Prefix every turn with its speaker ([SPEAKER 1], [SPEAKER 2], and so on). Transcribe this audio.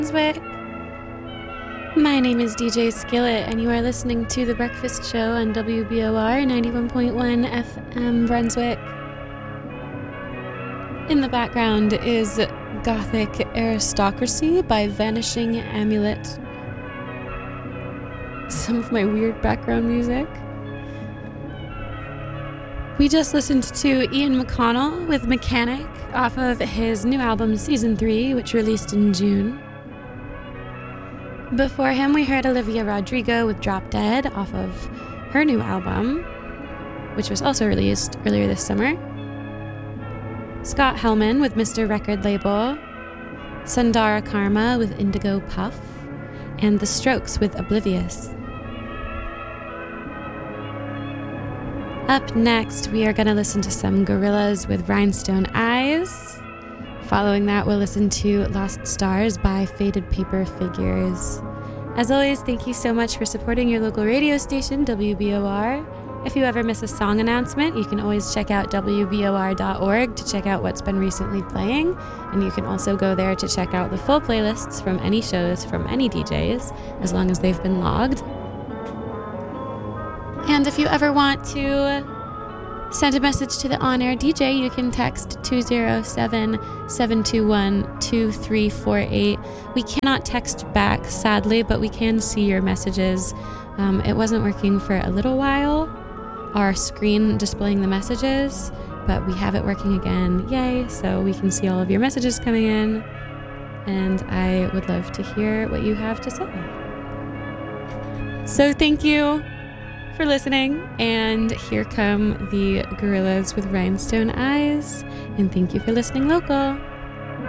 [SPEAKER 1] Brunswick. My name is DJ Skillet, and you are listening to The Breakfast Show on WBOR 91.1 FM Brunswick. In the background is Gothic Aristocracy by Vanishing Amulet. Some of my weird background music. We just listened to Ian McConnell with Mechanic off of his new album Season 3, which released in June. Before him, we heard Olivia Rodrigo with Drop Dead off of her new album, which was also released earlier this summer. Scott Hellman with Mr. Record Label, Sundara Karma with Indigo Puff, and The Strokes with Oblivious. Up next, we are going to listen to some Gorillaz with Rhinestone Eyes. Following that, we'll listen to Lost Stars by Faded Paper Figures. As always, thank you so much for supporting your local radio station, WBOR. If you ever miss a song announcement, you can always check out WBOR.org to check out what's been recently playing. And you can also go there to check out the full playlists from any shows from any DJs, as long as they've been logged. And if you ever want to send a message to the on-air DJ, you can text 207-721-2348. We cannot text back, sadly, but we can see your messages. It wasn't working for a little while, our screen displaying the messages, but we have it working again. Yay! So we can see all of your messages coming in, and I would love to hear what you have to say. So thank you for listening, and here come the Gorillaz with Rhinestone Eyes, and thank you for listening local.